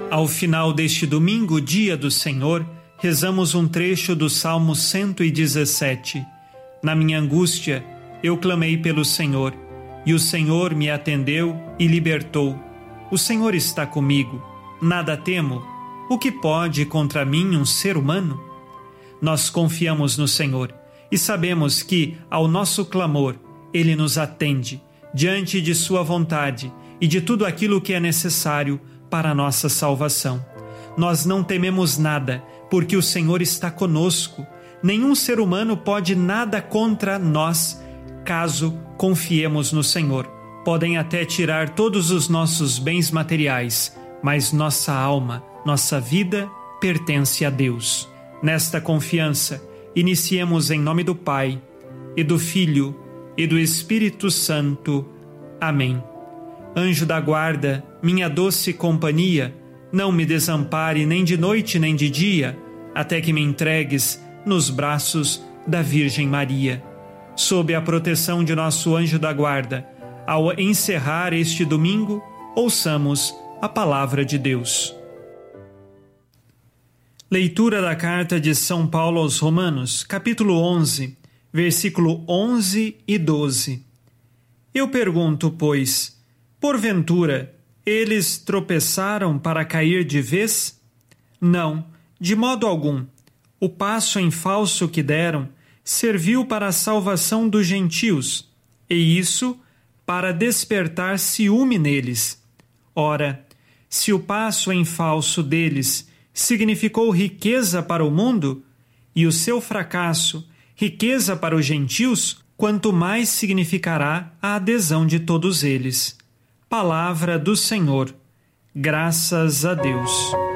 Ao final deste domingo, dia do Senhor, rezamos um trecho do Salmo 117. Na minha angústia, eu clamei pelo Senhor, e o Senhor me atendeu e libertou. O Senhor está comigo, nada temo. O que pode contra mim um ser humano? Nós confiamos no Senhor e sabemos que, ao nosso clamor, Ele nos atende, diante de Sua vontade e de tudo aquilo que é necessário para a nossa salvação. Nós não tememos nada, porque o Senhor está conosco. Nenhum ser humano pode nada contra nós, caso confiemos no Senhor. Podem até tirar todos os nossos bens materiais, mas nossa alma, nossa vida pertence a Deus. Nesta confiança, iniciemos em nome do Pai, e do Filho, e do Espírito Santo. Amém. Anjo da guarda, minha doce companhia, não me desampare nem de noite nem de dia, até que me entregues nos braços da Virgem Maria. Sob a proteção de nosso anjo da guarda, ao encerrar este domingo, ouçamos a palavra de Deus. Leitura da carta de São Paulo aos Romanos, capítulo 11, versículo 11 e 12. Eu pergunto, pois, porventura, eles tropeçaram para cair de vez? Não, de modo algum. O passo em falso que deram serviu para a salvação dos gentios, e isso para despertar ciúme neles. Ora, se o passo em falso deles significou riqueza para o mundo, e o seu fracasso riqueza para os gentios, quanto mais significará a adesão de todos eles. Palavra do Senhor. Graças a Deus.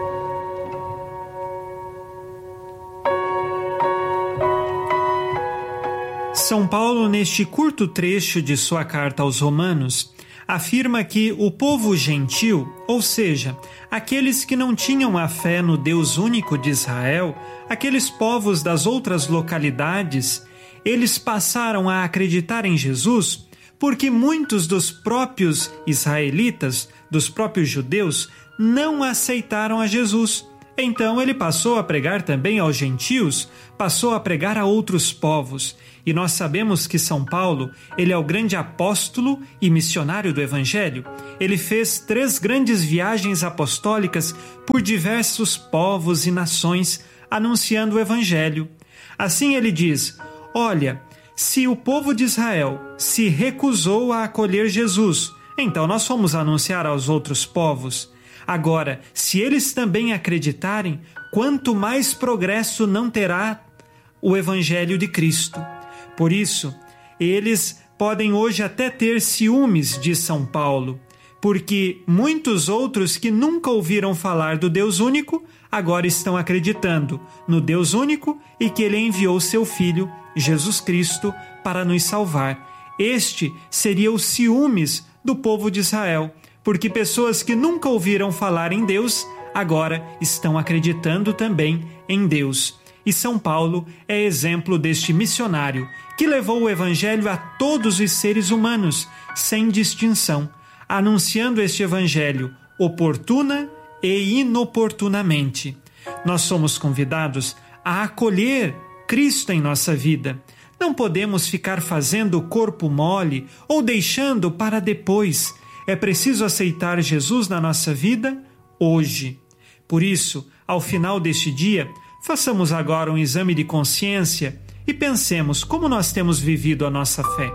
São Paulo, neste curto trecho de sua carta aos Romanos, afirma que o povo gentil, ou seja, aqueles que não tinham a fé no Deus único de Israel, aqueles povos das outras localidades, eles passaram a acreditar em Jesus porque muitos dos próprios israelitas, dos próprios judeus, não aceitaram a Jesus. Então ele passou a pregar também aos gentios, passou a pregar a outros povos. E nós sabemos que São Paulo, ele é o grande apóstolo e missionário do Evangelho. Ele fez 3 grandes viagens apostólicas por diversos povos e nações, anunciando o Evangelho. Assim ele diz: olha, se o povo de Israel se recusou a acolher Jesus, então nós fomos anunciar aos outros povos. Agora, se eles também acreditarem, quanto mais progresso não terá o Evangelho de Cristo. Por isso, eles podem hoje até ter ciúmes de São Paulo, porque muitos outros que nunca ouviram falar do Deus único, agora estão acreditando no Deus único e que Ele enviou seu Filho, Jesus Cristo, para nos salvar. Este seria os ciúmes do povo de Israel, porque pessoas que nunca ouviram falar em Deus, agora estão acreditando também em Deus. E São Paulo é exemplo deste missionário que levou o Evangelho a todos os seres humanos, sem distinção, anunciando este Evangelho oportuna e inoportunamente. Nós somos convidados a acolher Cristo em nossa vida. Não podemos ficar fazendo corpo mole ou deixando para depois. É preciso aceitar Jesus na nossa vida hoje. Por isso, ao final deste dia, façamos agora um exame de consciência e pensemos como nós temos vivido a nossa fé.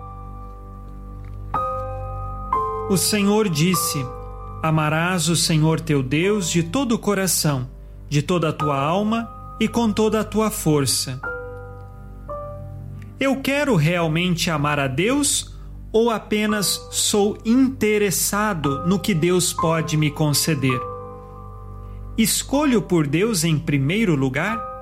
O Senhor disse: amarás o Senhor teu Deus de todo o coração, de toda a tua alma e com toda a tua força. Eu quero realmente amar a Deus ou apenas sou interessado no que Deus pode me conceder? Escolho por Deus em primeiro lugar?